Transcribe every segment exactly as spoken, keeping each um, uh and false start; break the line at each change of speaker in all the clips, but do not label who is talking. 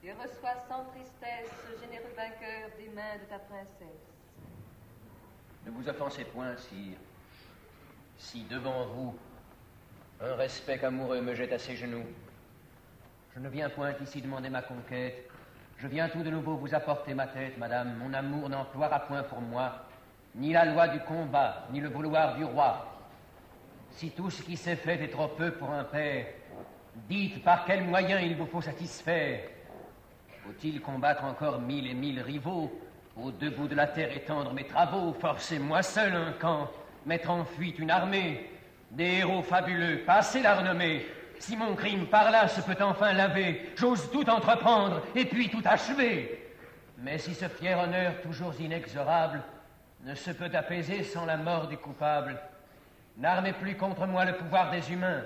et reçois sans tristesse ce généreux vainqueur des mains de ta princesse.
Ne vous offensez point, sire. Si devant vous, un respect amoureux me jette à ses genoux, je ne viens point ici demander ma conquête. Je viens tout de nouveau vous apporter ma tête, madame. Mon amour n'emploiera point pour moi ni la loi du combat, ni le vouloir du roi. Si tout ce qui s'est fait est trop peu pour un père, dites par quels moyens il vous faut satisfaire. Faut-il combattre encore mille et mille rivaux, aux deux bouts de la terre étendre mes travaux, forcer moi seul un camp, mettre en fuite une armée, des héros fabuleux, passer la renommée. Si mon crime par là se peut enfin laver, j'ose tout entreprendre et puis tout achever. Mais si ce fier honneur toujours inexorable ne se peut apaiser sans la mort du coupable, n'armez plus contre moi le pouvoir des humains.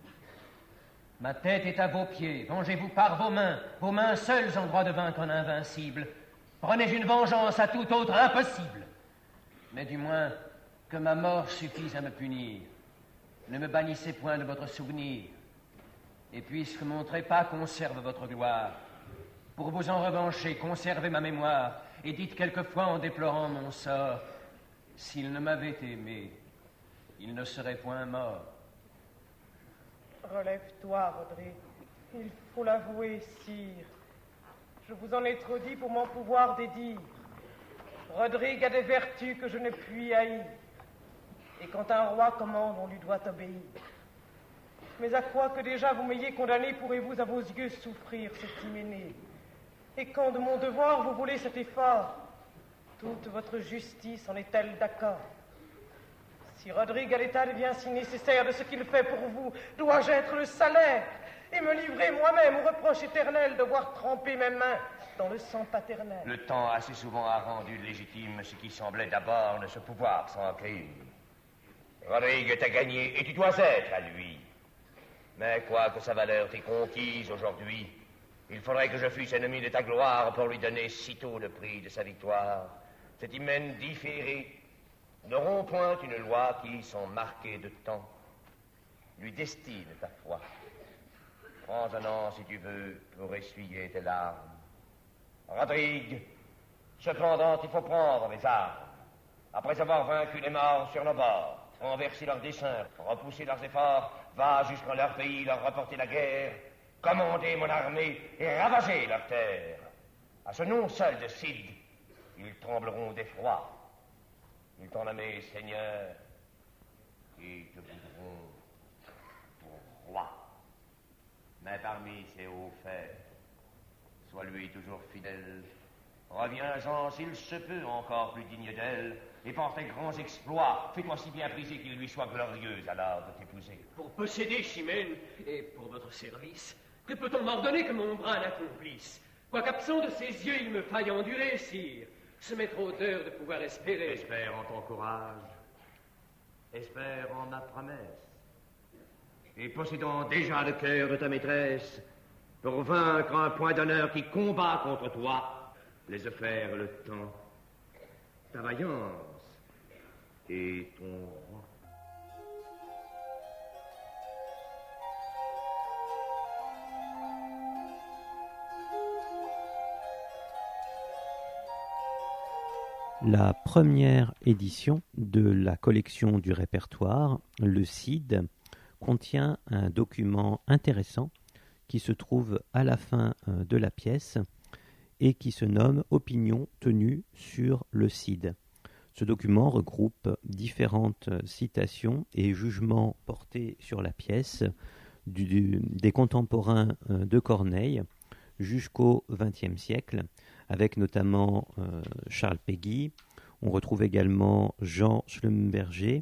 Ma tête est à vos pieds, vengez-vous par vos mains, vos mains seules en droit de vaincre un invincible. Prenez une vengeance à tout autre impossible. Mais du moins, que ma mort suffise à me punir. Ne me bannissez point de votre souvenir. Et puisque mon trépas conserve votre gloire, pour vous en revancher, conservez ma mémoire, et dites quelquefois en déplorant mon sort, s'il ne m'avait aimé, il ne serait point mort.
Relève-toi, Rodrigue. Il faut l'avouer, sire. Je vous en ai trop dit pour m'en pouvoir dédire. Rodrigue a des vertus que je ne puis haïr. Et quand un roi commande, on lui doit obéir. Mais à quoi que déjà vous m'ayez condamné, pourrez-vous à vos yeux souffrir cette hyménée? Et quand de mon devoir vous voulez cet effort, toute votre justice en est-elle d'accord? Si Rodrigue à l'état devient si nécessaire de ce qu'il fait pour vous, dois-je être le salaire et me livrer moi-même au reproche éternel de voir tremper mes mains dans le sang paternel?
Le temps assez souvent a rendu légitime ce qui semblait d'abord ne se pouvoir sans crime. Rodrigue t'a gagné et tu dois être à lui. Mais quoique sa valeur t'ait conquise aujourd'hui, il faudrait que je fusse ennemi de ta gloire pour lui donner sitôt le prix de sa victoire. Cet hymen différé n'auront point une loi qui, sans marquer de temps, lui destine ta foi. Prends un an, si tu veux, pour essuyer tes larmes. Rodrigue, cependant, il faut prendre les armes. Après avoir vaincu les morts sur nos bords, renverser leurs desseins, repousser leurs efforts, va jusqu'en leur pays leur rapporter la guerre, commander mon armée et ravager leur terre. À ce nom seul de Cid, ils trembleront d'effroi. Ils t'ont nommé Seigneur et te voudront pour roi. Mais parmi ces hauts faits, sois lui toujours fidèle. Reviens-en, s'il se peut, encore plus digne d'elle, et par tes grands exploits, fais-toi si bien briser qu'il lui soit glorieux alors de t'épouser.
Pour posséder Chimène, et pour votre service, que peut-on m'ordonner que mon bras n'accomplisse? Quoiqu'absent de ses yeux, il me faille endurer, sire. Se mettre à hauteur de pouvoir espérer.
Espère en ton courage, espère en ma promesse. Et possédant déjà le cœur de ta maîtresse, pour vaincre un point d'honneur qui combat contre toi, laisse faire le temps, ta vaillance et ton roi.
La première édition de la collection du répertoire, le Cid, contient un document intéressant qui se trouve à la fin de la pièce et qui se nomme « Opinion tenue sur le Cid ». Ce document regroupe différentes citations et jugements portés sur la pièce du, des contemporains de Corneille jusqu'au vingtième siècle, avec notamment euh, Charles Péguy. On retrouve également Jean Schlumberger,